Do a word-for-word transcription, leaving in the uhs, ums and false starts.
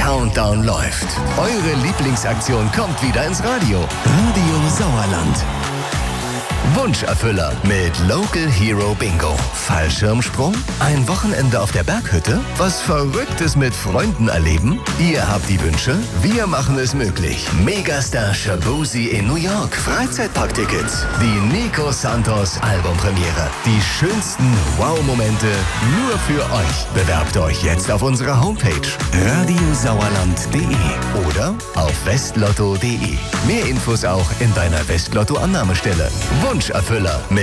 Countdown läuft. Eure Lieblingsaktion kommt wieder ins Radio. Radio Sauerland. Wunscherfüller mit Local Hero Bingo. Fallschirmsprung? Ein Wochenende auf der Berghütte? Was Verrücktes mit Freunden erleben? Ihr habt die Wünsche, wir machen es möglich. Megastar Shaboozey in New York. Freizeitparktickets. Die Nico Santos Albumpremiere. Die schönsten Wow-Momente nur für euch. Bewerbt euch jetzt auf unserer Homepage radiosauerland punkt de oder auf westlotto punkt de. Mehr Infos auch in deiner Westlotto-Annahmestelle. Wunscherfüller mit